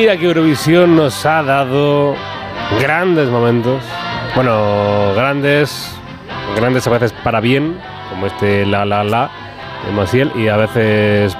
mira que Eurovisión nos ha dado grandes momentos. Bueno, grandes a veces para bien, como este La La La de Maciel, y a veces